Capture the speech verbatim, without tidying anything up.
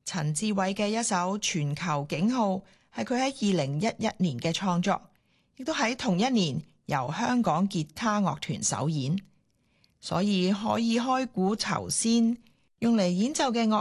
陳志偉嘅一首《全球警號》係佢喺二零一一年嘅創作，亦都喺同一年由香港吉他樂團首演，所以可以開鼓酬先。用嚟演奏嘅樂